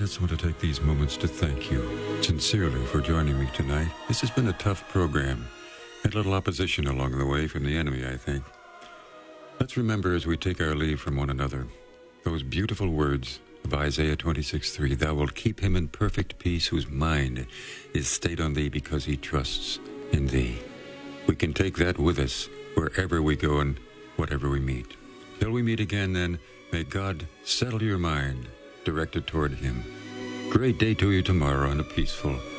just want to take these moments to thank you sincerely for joining me tonight. This has been a tough program. Had a little opposition along the way from the enemy, I think. Let's remember as we take our leave from one another, those beautiful words of Isaiah 26:3, "Thou wilt keep him in perfect peace whose mind is stayed on thee because he trusts in thee." We can take that with us wherever we go and whatever we meet. Till we meet again then, may God settle your mind directed toward him. Great day to you tomorrow and a peaceful